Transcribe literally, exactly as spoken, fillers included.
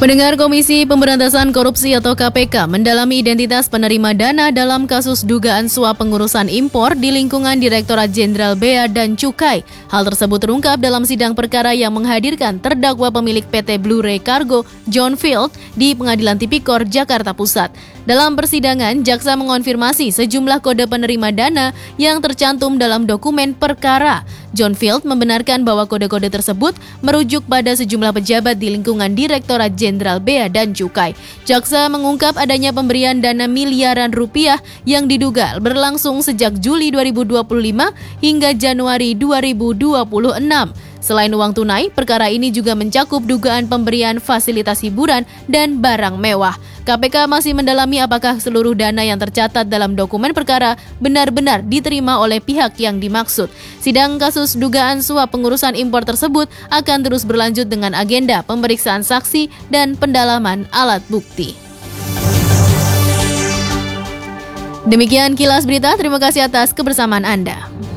Pendengar, Komisi Pemberantasan Korupsi atau K P K mendalami identitas penerima dana dalam kasus dugaan suap pengurusan impor di lingkungan Direktorat Jenderal Bea dan Cukai. Hal tersebut terungkap dalam sidang perkara yang menghadirkan terdakwa pemilik P T Blue Ray Cargo, John Field, di Pengadilan Tipikor, Jakarta Pusat. Dalam persidangan, jaksa mengonfirmasi sejumlah kode penerima dana yang tercantum dalam dokumen perkara. John Field membenarkan bahwa kode-kode tersebut merujuk pada sejumlah pejabat di lingkungan Direktorat Jenderal Bea dan Cukai. Jaksa mengungkap adanya pemberian dana miliaran rupiah yang diduga berlangsung sejak Juli dua ribu dua puluh lima hingga Januari dua ribu dua puluh enam. Selain uang tunai, perkara ini juga mencakup dugaan pemberian fasilitas hiburan dan barang mewah. K P K masih mendalami apakah seluruh dana yang tercatat dalam dokumen perkara benar-benar diterima oleh pihak yang dimaksud. Sidang kasus dugaan suap pengurusan impor tersebut akan terus berlanjut dengan agenda pemeriksaan saksi dan pendalaman alat bukti. Demikian kilas berita, terima kasih atas kebersamaan Anda.